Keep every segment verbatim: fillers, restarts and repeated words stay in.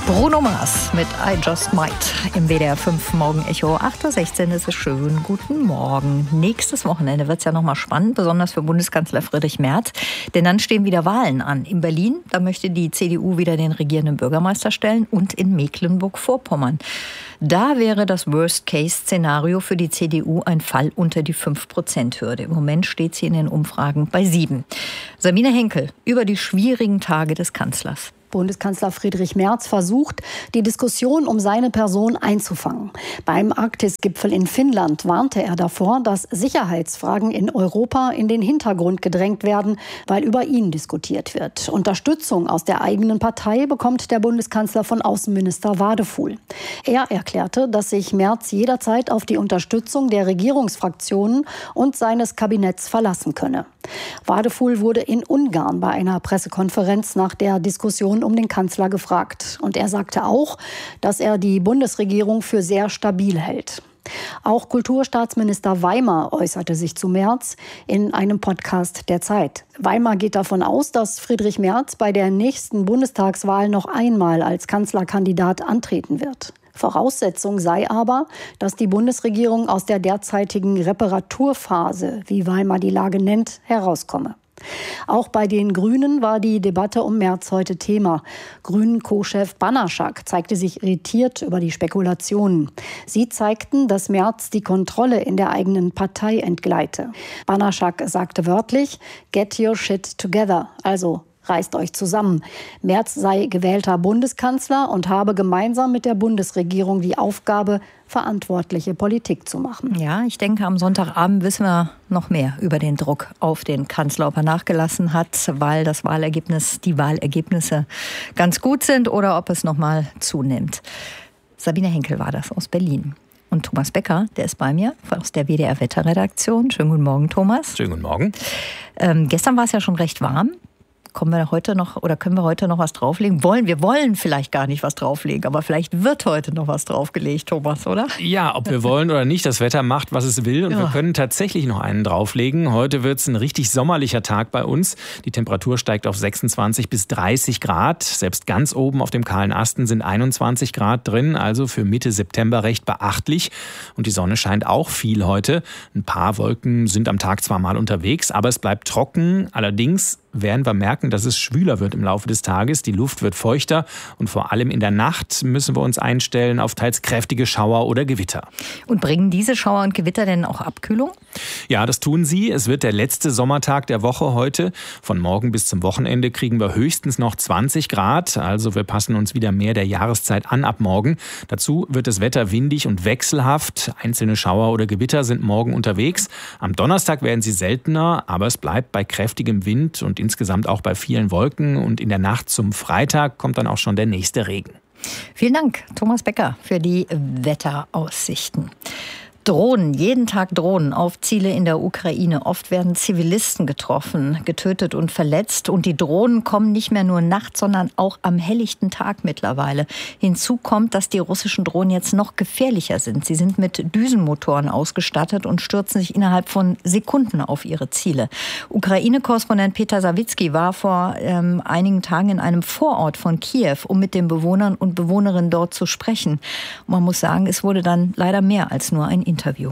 Bruno Mars mit I Just Might im W D R fünf Morgen-Echo. acht Uhr sechzehn ist es schön. Guten Morgen. Nächstes Wochenende wird es ja nochmal spannend, besonders für Bundeskanzler Friedrich Merz. Denn dann stehen wieder Wahlen an. In Berlin, da möchte die C D U wieder den regierenden Bürgermeister stellen, und in Mecklenburg-Vorpommern. Da wäre das Worst-Case-Szenario für die C D U ein Fall unter die fünf Prozent Hürde. Im Moment steht sie in den Umfragen bei sieben. Sabine Henkel über die schwierigen Tage des Kanzlers. Bundeskanzler Friedrich Merz versucht, die Diskussion um seine Person einzufangen. Beim Arktis-Gipfel in Finnland warnte er davor, dass Sicherheitsfragen in Europa in den Hintergrund gedrängt werden, weil über ihn diskutiert wird. Unterstützung aus der eigenen Partei bekommt der Bundeskanzler von Außenminister Wadefuhl. Er erklärte, dass sich Merz jederzeit auf die Unterstützung der Regierungsfraktionen und seines Kabinetts verlassen könne. Wadefuhl wurde in Ungarn bei einer Pressekonferenz nach der Diskussion um den Kanzler gefragt. Und er sagte auch, dass er die Bundesregierung für sehr stabil hält. Auch Kulturstaatsminister Weimer äußerte sich zu Merz in einem Podcast der Zeit. Weimer geht davon aus, dass Friedrich Merz bei der nächsten Bundestagswahl noch einmal als Kanzlerkandidat antreten wird. Voraussetzung sei aber, dass die Bundesregierung aus der derzeitigen Reparaturphase, wie Weimer die Lage nennt, herauskomme. Auch bei den Grünen war die Debatte um Merz heute Thema. Grünen-Co-Chef Banaschak zeigte sich irritiert über die Spekulationen. Sie zeigten, dass Merz die Kontrolle in der eigenen Partei entgleite. Banaschak sagte wörtlich, "Get your shit together", also reißt euch zusammen. Merz sei gewählter Bundeskanzler und habe gemeinsam mit der Bundesregierung die Aufgabe, verantwortliche Politik zu machen. Ja, ich denke, am Sonntagabend wissen wir noch mehr über den Druck auf den Kanzler, ob er nachgelassen hat, weil das Wahlergebnis, die Wahlergebnisse ganz gut sind, oder ob es noch mal zunimmt. Sabine Henkel war das aus Berlin. Und Thomas Becker, der ist bei mir aus der W D R-Wetterredaktion. Schönen guten Morgen, Thomas. Schönen guten Morgen. Ähm, gestern war es ja schon recht warm. Kommen wir heute noch oder können wir heute noch was drauflegen? Wollen wir wollen vielleicht gar nicht was drauflegen, aber vielleicht wird heute noch was draufgelegt, Thomas, oder? Ja, ob wir wollen oder nicht, das Wetter macht, was es will, und ja, wir können tatsächlich noch einen drauflegen. Heute wird es ein richtig sommerlicher Tag bei uns. Die Temperatur steigt auf sechsundzwanzig bis dreißig Grad. Selbst ganz oben auf dem kahlen Asten sind einundzwanzig Grad drin, also für Mitte September recht beachtlich. Und die Sonne scheint auch viel heute. Ein paar Wolken sind am Tag zwar mal unterwegs, aber es bleibt trocken. Allerdings werden wir merken, dass es schwüler wird im Laufe des Tages. Die Luft wird feuchter und vor allem in der Nacht müssen wir uns einstellen auf teils kräftige Schauer oder Gewitter. Und bringen diese Schauer und Gewitter denn auch Abkühlung? Ja, das tun sie. Es wird der letzte Sommertag der Woche heute. Von morgen bis zum Wochenende kriegen wir höchstens noch zwanzig Grad. Also wir passen uns wieder mehr der Jahreszeit an ab morgen. Dazu wird das Wetter windig und wechselhaft. Einzelne Schauer oder Gewitter sind morgen unterwegs. Am Donnerstag werden sie seltener, aber es bleibt bei kräftigem Wind und insgesamt auch bei vielen Wolken, und in der Nacht zum Freitag kommt dann auch schon der nächste Regen. Vielen Dank, Thomas Becker, für die Wetteraussichten. Drohnen, jeden Tag Drohnen auf Ziele in der Ukraine. Oft werden Zivilisten getroffen, getötet und verletzt. Und die Drohnen kommen nicht mehr nur nachts, sondern auch am helllichten Tag mittlerweile. Hinzu kommt, dass die russischen Drohnen jetzt noch gefährlicher sind. Sie sind mit Düsenmotoren ausgestattet und stürzen sich innerhalb von Sekunden auf ihre Ziele. Ukraine-Korrespondent Peter Sawicki war vor ähm, einigen Tagen in einem Vorort von Kiew, um mit den Bewohnern und Bewohnerinnen dort zu sprechen. Und man muss sagen, es wurde dann leider mehr als nur ein Interview.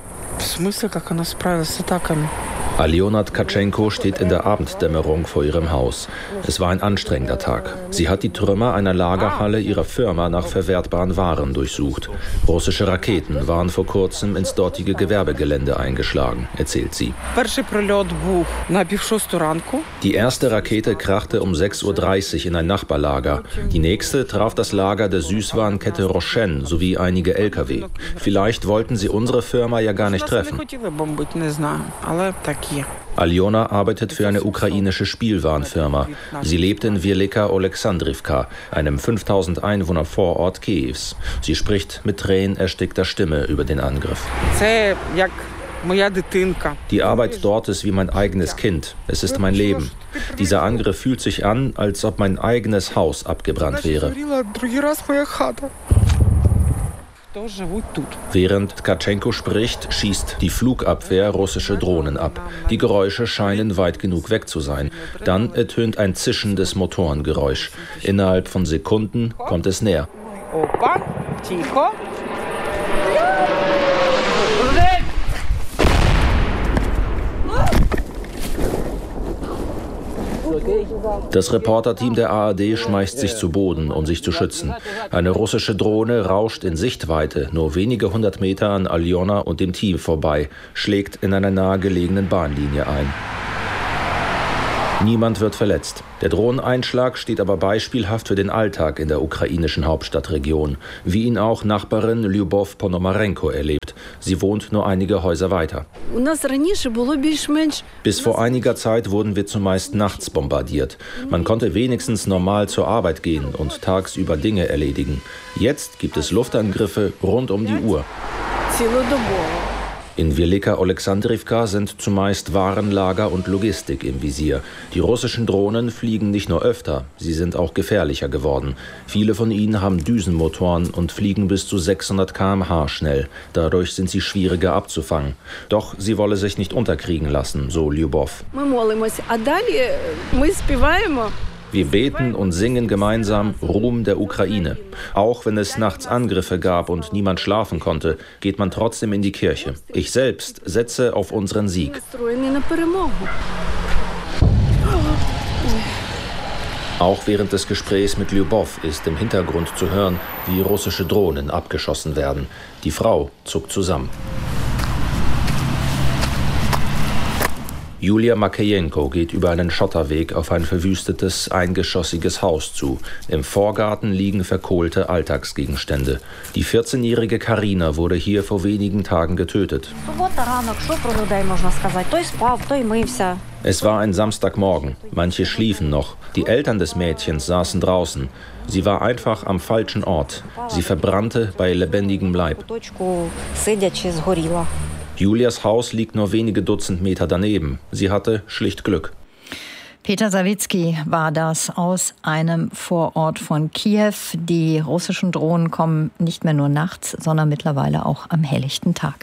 Aljona Tkatschenko steht in der Abenddämmerung vor ihrem Haus. Es war ein anstrengender Tag. Sie hat die Trümmer einer Lagerhalle ihrer Firma nach verwertbaren Waren durchsucht. Russische Raketen waren vor kurzem ins dortige Gewerbegelände eingeschlagen, erzählt sie. Die erste Rakete krachte um sechs Uhr dreißig in ein Nachbarlager. Die nächste traf das Lager der Süßwarenkette Roshen sowie einige L K W. Vielleicht wollten sie unsere Firma ja gar nicht treffen. Aljona arbeitet für eine ukrainische Spielwarenfirma. Sie lebt in Wielika Oleksandrivka, einem fünftausend Einwohner Vorort Kiews. Sie spricht mit tränenerstickter Stimme über den Angriff. Die Arbeit dort ist wie mein eigenes Kind. Es ist mein Leben. Dieser Angriff fühlt sich an, als ob mein eigenes Haus abgebrannt wäre. Während Tkatschenko spricht, schießt die Flugabwehr russische Drohnen ab. Die Geräusche scheinen weit genug weg zu sein. Dann ertönt ein zischendes Motorengeräusch. Innerhalb von Sekunden kommt es näher. Opa, Chico. Das Reporterteam der A R D schmeißt sich zu Boden, um sich zu schützen. Eine russische Drohne rauscht in Sichtweite nur wenige hundert Meter an Aljona und dem Team vorbei, schlägt in einer nahegelegenen Bahnlinie ein. Niemand wird verletzt. Der Drohneneinschlag steht aber beispielhaft für den Alltag in der ukrainischen Hauptstadtregion, wie ihn auch Nachbarin Lyubov Ponomarenko erlebt. Sie wohnt nur einige Häuser weiter. Bis vor einiger Zeit wurden wir zumeist nachts bombardiert. Man konnte wenigstens normal zur Arbeit gehen und tagsüber Dinge erledigen. Jetzt gibt es Luftangriffe rund um die Uhr. In Velika Oleksandrivka sind zumeist Warenlager und Logistik im Visier. Die russischen Drohnen fliegen nicht nur öfter, sie sind auch gefährlicher geworden. Viele von ihnen haben Düsenmotoren und fliegen bis zu sechshundert Kilometer pro Stunde schnell. Dadurch sind sie schwieriger abzufangen. Doch sie wolle sich nicht unterkriegen lassen, so Lyubov. Wir beten und singen gemeinsam Ruhm der Ukraine. Auch wenn es nachts Angriffe gab und niemand schlafen konnte, geht man trotzdem in die Kirche. Ich selbst setze auf unseren Sieg. Auch während des Gesprächs mit Lyubov ist im Hintergrund zu hören, wie russische Drohnen abgeschossen werden. Die Frau zuckt zusammen. Julia Makejenko geht über einen Schotterweg auf ein verwüstetes, eingeschossiges Haus zu. Im Vorgarten liegen verkohlte Alltagsgegenstände. Die vierzehnjährige Karina wurde hier vor wenigen Tagen getötet. Es war ein Samstagmorgen. Manche schliefen noch. Die Eltern des Mädchens saßen draußen. Sie war einfach am falschen Ort. Sie verbrannte bei lebendigem Leib. Julias Haus liegt nur wenige Dutzend Meter daneben. Sie hatte schlicht Glück. Peter Sawicki war das aus einem Vorort von Kiew. Die russischen Drohnen kommen nicht mehr nur nachts, sondern mittlerweile auch am helllichten Tag.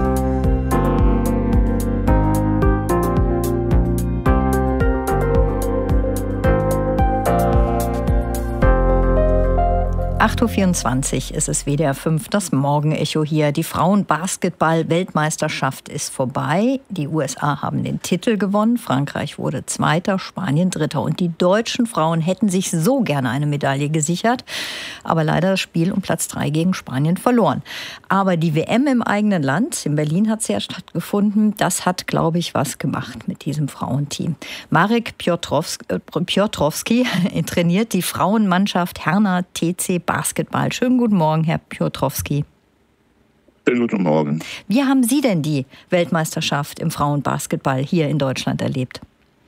acht Uhr vierundzwanzig ist es W D R fünf, das Morgenecho hier. Die Frauen-Basketball-Weltmeisterschaft ist vorbei. Die U S A haben den Titel gewonnen. Frankreich wurde Zweiter, Spanien Dritter. Und die deutschen Frauen hätten sich so gerne eine Medaille gesichert. Aber leider das Spiel um Platz drei gegen Spanien verloren. Aber die W M im eigenen Land, in Berlin hat sie ja stattgefunden, das hat, glaube ich, was gemacht mit diesem Frauenteam. Marek Piotrowski trainiert die Frauenmannschaft Herner T C Basketball. Schönen guten Morgen, Herr Piotrowski. Schönen guten Morgen. Wie haben Sie denn die Weltmeisterschaft im Frauenbasketball hier in Deutschland erlebt?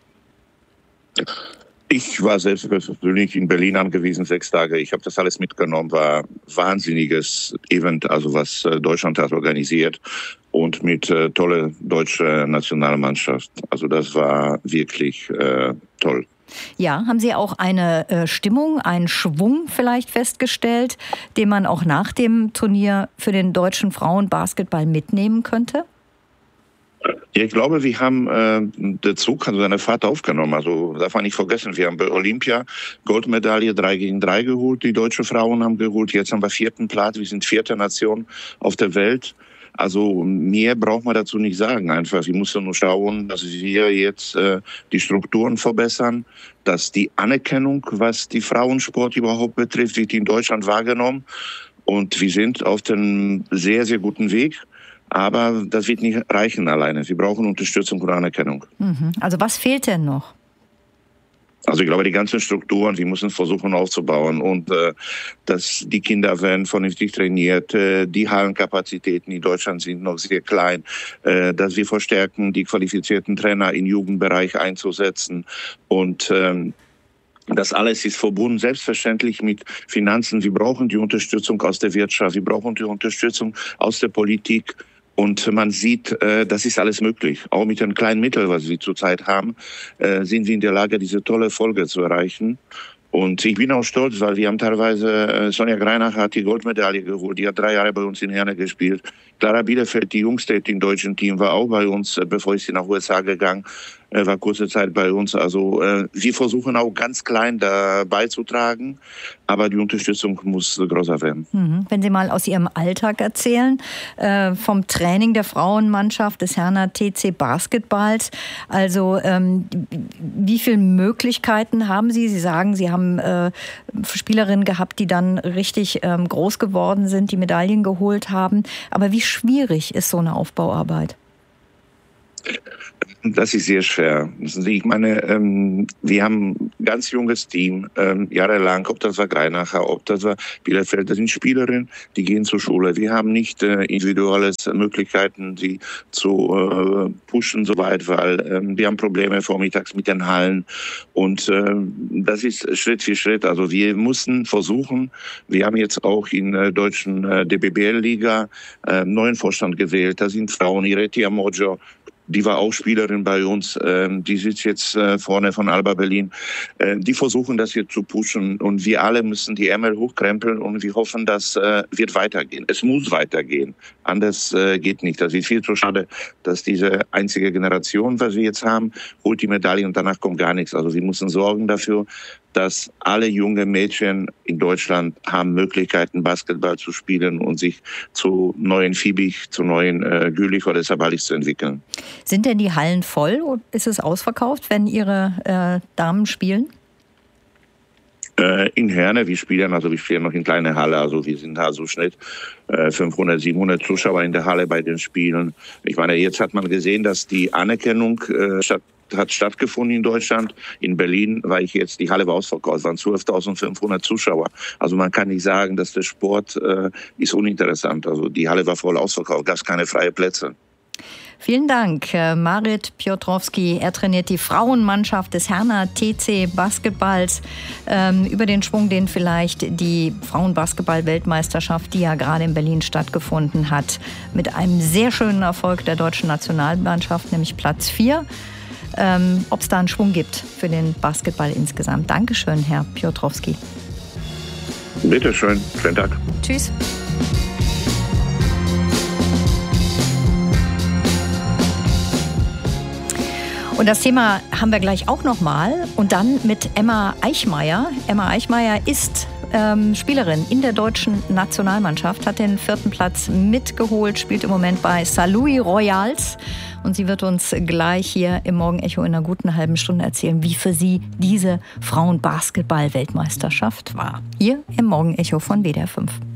Ich war selbst persönlich in Berlin angewiesen, sechs Tage. Ich habe das alles mitgenommen, war ein wahnsinniges Event, also was Deutschland hat organisiert und mit äh, toller deutscher Nationalmannschaft. Also das war wirklich äh, toll. Ja, haben Sie auch eine äh, Stimmung, einen Schwung vielleicht festgestellt, den man auch nach dem Turnier für den deutschen Frauenbasketball mitnehmen könnte? Ja, ich glaube, wir haben äh, den Zug, also seine Fahrt aufgenommen. Also darf man nicht vergessen, wir haben bei Olympia Goldmedaille drei gegen drei geholt. Die deutschen Frauen haben geholt. Jetzt haben wir vierten Platz. Wir sind vierte Nation auf der Welt. Also mehr braucht man dazu nicht sagen. Einfach, wir müssen nur schauen, dass wir jetzt äh, die Strukturen verbessern, dass die Anerkennung, was die Frauensport überhaupt betrifft, wird in Deutschland wahrgenommen. Und wir sind auf einem sehr, sehr guten Weg. Aber das wird nicht reichen alleine. Wir brauchen Unterstützung und Anerkennung. Mhm. Also was fehlt denn noch? Also ich glaube, die ganzen Strukturen, wir müssen versuchen aufzubauen und äh, dass die Kinder werden vernünftig trainiert, äh, die Hallenkapazitäten in Deutschland sind noch sehr klein, äh, dass wir verstärken, die qualifizierten Trainer im Jugendbereich einzusetzen und ähm, das alles ist verbunden, selbstverständlich mit Finanzen. Wir brauchen die Unterstützung aus der Wirtschaft, wir brauchen die Unterstützung aus der Politik. Und man sieht, das ist alles möglich. Auch mit den kleinen Mitteln, was wir zurzeit haben, sind wir in der Lage, diese tolle Erfolge zu erreichen. Und ich bin auch stolz, weil wir haben teilweise, äh, Sonja Greinacher hat die Goldmedaille geholt, die hat drei Jahre bei uns in Herne gespielt. Clara Bielefeld, die jüngste im deutschen Team, war auch bei uns, äh, bevor ich sie nach U S A gegangen, äh, war kurze Zeit bei uns. Also äh, wir versuchen auch ganz klein da beizutragen, aber die Unterstützung muss größer werden. Mhm. Wenn Sie mal aus Ihrem Alltag erzählen, äh, vom Training der Frauenmannschaft des Herner T C Basketballs, also ähm, wie viele Möglichkeiten haben Sie? Sie sagen, Sie haben äh, Spielerinnen gehabt, die dann richtig ähm, groß geworden sind, die Medaillen geholt haben. Aber wie schwierig ist so eine Aufbauarbeit? Das ist sehr schwer. Ich meine, ähm, wir haben ein ganz junges Team, ähm, jahrelang, ob das war Greinacher, ob das war Bielefeld, das sind Spielerinnen, die gehen zur Schule. Wir haben nicht äh, individuelle Möglichkeiten, sie zu äh, pushen soweit, weil ähm, wir haben Probleme vormittags mit den Hallen und äh, das ist Schritt für Schritt. Also wir mussten versuchen, wir haben jetzt auch in der deutschen äh, D B B L-Liga äh, neuen Vorstand gewählt. Da sind Frauen, Ireti Amojo, die war auch Spielerin bei uns, ähm, die sitzt jetzt äh, vorne von Alba Berlin. Äh, die versuchen das jetzt zu pushen und wir alle müssen die Ärmel hochkrempeln und wir hoffen, das äh, wird weitergehen. Es muss weitergehen, anders äh, geht nicht. Das ist viel zu schade, dass diese einzige Generation, was wir jetzt haben, holt die Medaille und danach kommt gar nichts. Also wir müssen sorgen dafür, dass alle junge Mädchen in Deutschland haben Möglichkeiten, Basketball zu spielen und sich zu neuen Fiebig, zu neuen äh, Gülich oder Sabalis zu entwickeln. Sind denn die Hallen voll oder ist es ausverkauft, wenn Ihre äh, Damen spielen? Äh, in Herne, wir spielen, also wir spielen noch in kleine Halle, also wir sind da so Schnitt äh, fünfhundert, siebenhundert Zuschauer in der Halle bei den Spielen. Ich meine, jetzt hat man gesehen, dass die Anerkennung äh, statt hat stattgefunden in Deutschland. In Berlin war ich jetzt, die Halle war ausverkauft, es waren zwölftausendfünfhundert Zuschauer. Also man kann nicht sagen, dass der Sport äh, ist uninteressant. Also die Halle war voll ausverkauft, gab es keine freien Plätze. Vielen Dank, Marit Piotrowski. Er trainiert die Frauenmannschaft des Herner T C Basketballs. Ähm, über den Schwung, den vielleicht die Frauenbasketball-Weltmeisterschaft, die ja gerade in Berlin stattgefunden hat, mit einem sehr schönen Erfolg der deutschen Nationalmannschaft, nämlich Platz vier. Ähm, ob es da einen Schwung gibt für den Basketball insgesamt. Dankeschön, Herr Piotrowski. Bitte schön. Schönen Tag. Tschüss. Und das Thema haben wir gleich auch nochmal. Und dann mit Emma Eichmeyer. Emma Eichmeyer ist ähm, Spielerin in der deutschen Nationalmannschaft, hat den vierten Platz mitgeholt, spielt im Moment bei Saarlouis Royals. Und sie wird uns gleich hier im Morgenecho in einer guten halben Stunde erzählen, wie für sie diese Frauenbasketball-Weltmeisterschaft war. Hier im Morgenecho von W D R fünf.